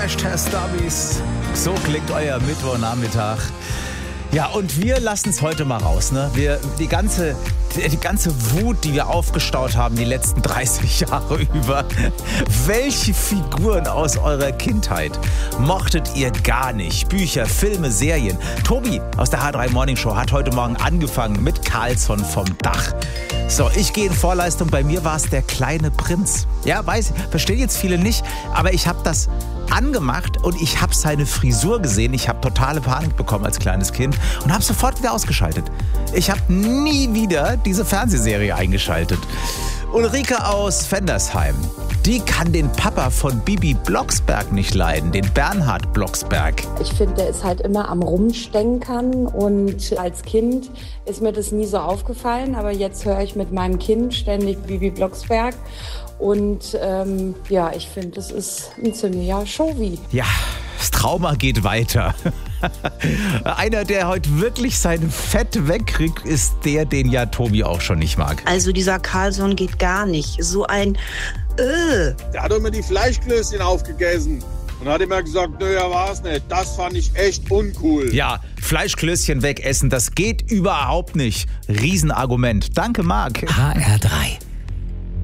Stubbies. So klingt euer Mittwochnachmittag. Ja, und wir lassen es heute mal raus. Ne? Die ganze Wut, die wir aufgestaut haben die letzten 30 Jahre über. Welche Figuren aus eurer Kindheit mochtet ihr gar nicht? Bücher, Filme, Serien. Tobi aus der H3 Morning Show hat heute Morgen angefangen mit Carlsson vom Dach. So, ich gehe in Vorleistung. Bei mir war es der kleine Prinz. Ja, verstehen jetzt viele nicht, aber ich habe das angemacht und ich habe seine Frisur gesehen. Ich habe totale Panik bekommen als kleines Kind und habe sofort wieder ausgeschaltet. Ich habe nie wieder diese Fernsehserie eingeschaltet. Ulrike aus Vendersheim, die kann den Papa von Bibi Blocksberg nicht leiden, den Bernhard Blocksberg. Ich finde, der ist halt immer am Rumstänkern und als Kind ist mir das nie so aufgefallen, aber jetzt höre ich mit meinem Kind ständig Bibi Blocksberg und ich finde, das ist ein ziemlicher Showy. Ja, das Trauma geht weiter. Einer, der heute wirklich sein Fett wegkriegt, ist der, den ja Tobi auch schon nicht mag. Also dieser Carlsson geht gar nicht. So ein Der hat immer die Fleischklößchen aufgegessen. Und hat immer gesagt, nö, ja war's nicht. Das fand ich echt uncool. Ja, Fleischklößchen wegessen, das geht überhaupt nicht. Riesenargument. Danke, Marc. HR3